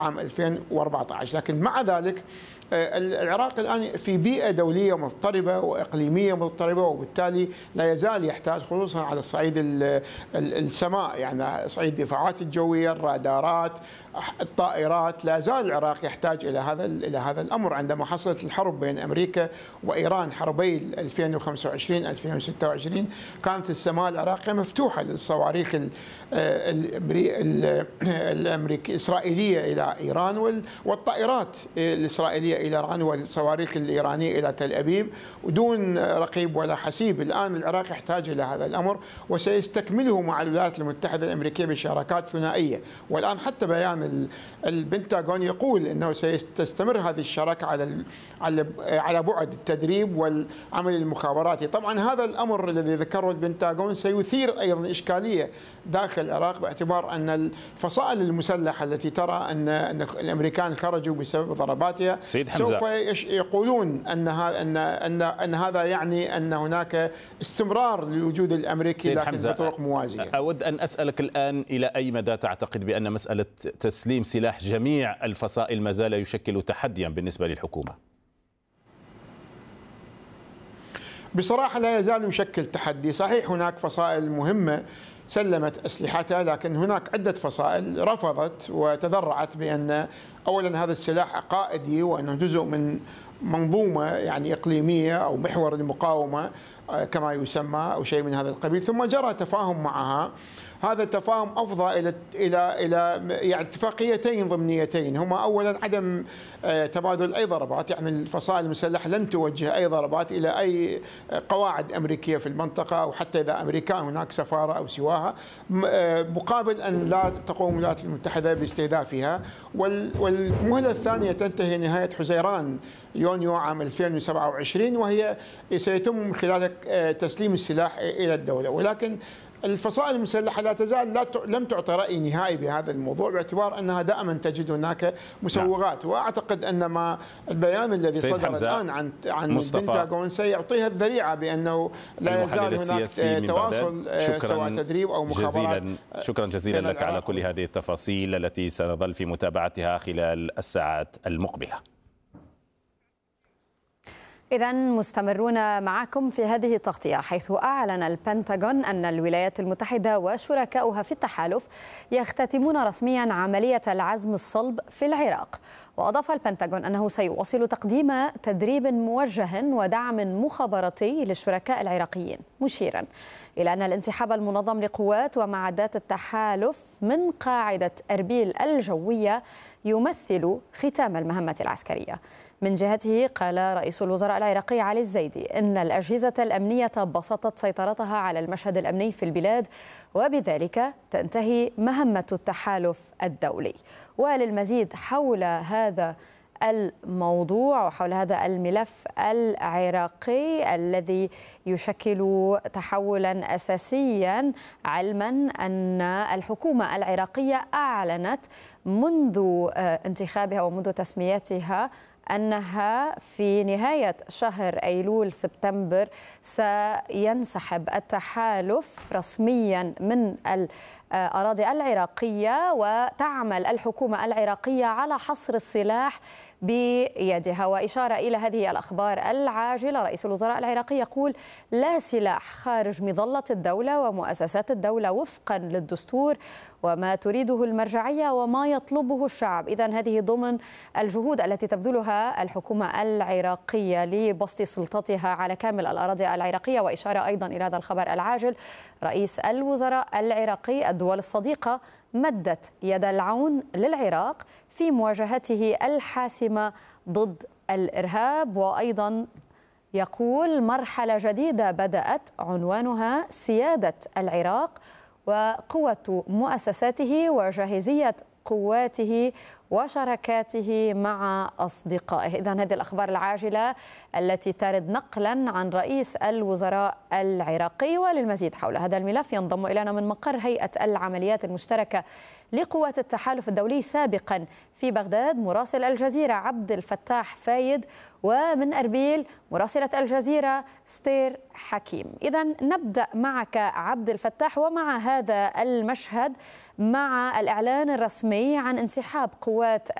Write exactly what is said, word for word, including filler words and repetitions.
عام ألفين وأربعة عشر. لكن مع ذلك العراق الآن في بيئة دولية مضطربة وإقليمية مضطربة، وبالتالي لا يزال يحتاج خصوصا على الصعيد السماء، يعني صعيد الدفاعات الجوية، الرادارات، الطائرات. لا زال العراق يحتاج إلى هذا إلى هذا الأمر. عندما حصلت الحرب بين أمريكا وإيران، حربي ألفين وخمسة وعشرين ألفين وستة وعشرين، كانت السماء العراقية مفتوحة للصواريخ الأمريكية الإسرائيلية إلى إيران والطائرات الإسرائيلية إلى إيران والصواريخ الإيرانية إلى تل أبيب ودون رقيب ولا حسيب. الآن العراق يحتاج إلى هذا الأمر، وسيستكمله مع الولايات المتحدة الأمريكية بشراكات ثنائية. والآن حتى بيان البنتاغون يقول أنه ستستمر هذه الشراكة على على على بعد التدريب والعمل المخابراتي. طبعا هذا الأمر الذي ذكره البنتاغون سيثير أيضا إشكالية داخل العراق، باعتبار أن الفصائل المسلحة التي ترى أن الأمريكان خرجوا بسبب ضرباتها سوف يقولون أن أن أن أن هذا يعني أن هناك استمرار للوجود الأمريكي لكن بطرق موازية. أود أن أسألك الآن إلى أي مدى تعتقد بأن مسألة تسليم سلاح جميع الفصائل ما زال يشكل تحديا بالنسبة للحكومة؟ بصراحة لا يزال يشكل تحدي. صحيح هناك فصائل مهمة سلمت أسلحتها، لكن هناك عدة فصائل رفضت وتذرعت بأن أولا هذا السلاح عقائدي، وأنه جزء من منظومة يعني إقليمية أو محور المقاومة كما يسمى أو شيء من هذا القبيل، ثم جرى تفاهم معها. هذا التفاهم أفضى إلى إلى إلى يعني اتفاقيتين ضمنيتين، هما أولا عدم تبادل أي ضربات، يعني الفصائل المسلحة لن توجه أي ضربات إلى أي قواعد أمريكية في المنطقة، أو حتى إذا أمريكان هناك سفارة أو سواها، مقابل أن لا تقوم الولايات المتحدة باستهدافها. والمهلة الثانية تنتهي نهاية حزيران يونيو عام ألفين وسبعة وعشرين، وهي سيتم من خلالها تسليم السلاح إلى الدولة. ولكن الفصائل المسلحة لا تزال لا لم تعطي رأي نهائي بهذا الموضوع، باعتبار أنها دائما تجد هناك مسوغات. وأعتقد أن ما البيان الذي صدر الآن عن عن البنتاغون سيعطيها الذريعة بأنه لا يزال هناك تواصل سواء تدريب أو مخابرات. جزيلا شكرا جزيلا لك على كل هذه التفاصيل التي سنظل في متابعتها خلال الساعات المقبلة. إذا مستمرون معكم في هذه التغطية، حيث أعلن البنتاغون أن الولايات المتحدة وشركاؤها في التحالف يختتمون رسميا عملية العزم الصلب في العراق. وأضاف البنتاغون أنه سيواصل تقديم تدريب موجه ودعم مخابراتي للشركاء العراقيين، مشيرا إلى أن الانسحاب المنظم لقوات ومعدات التحالف من قاعدة أربيل الجوية يمثل ختام المهمة العسكرية. من جهته قال رئيس الوزراء العراقي علي الزيدي إن الأجهزة الأمنية بسطت سيطرتها على المشهد الأمني في البلاد، وبذلك تنتهي مهمة التحالف الدولي. وللمزيد حول هذا الموضوع وحول هذا الملف العراقي الذي يشكل تحولا أساسيا، علما أن الحكومة العراقية أعلنت منذ انتخابها ومنذ تسميتها أنها في نهاية شهر أيلول سبتمبر سينسحب التحالف رسميا من الأراضي العراقية، وتعمل الحكومة العراقية على حصر السلاح بيدها. وإشارة إلى هذه الأخبار العاجلة، رئيس الوزراء العراقي يقول: لا سلاح خارج مظلة الدولة ومؤسسات الدولة وفقا للدستور وما تريده المرجعية وما يطلبه الشعب. إذن هذه ضمن الجهود التي تبذلها الحكومة العراقية لبسط سلطتها على كامل الأراضي العراقية. وإشارة أيضا إلى هذا الخبر العاجل، رئيس الوزراء العراقي: الدول الصديقة مدت يد العون للعراق في مواجهته الحاسمة ضد الإرهاب. وأيضا يقول: مرحلة جديدة بدأت عنوانها سيادة العراق وقوة مؤسساته وجاهزية قواته وشراكاته مع أصدقائه. إذن هذه الأخبار العاجلة التي ترد نقلا عن رئيس الوزراء العراقي. وللمزيد حول هذا الملف ينضم إلينا من مقر هيئة العمليات المشتركة لقوات التحالف الدولي سابقا في بغداد مراسل الجزيرة عبد الفتاح فايد، ومن أربيل مراسلة الجزيرة ستير حكيم. إذا نبدأ معك عبد الفتاح ومع هذا المشهد، مع الإعلان الرسمي عن انسحاب قوات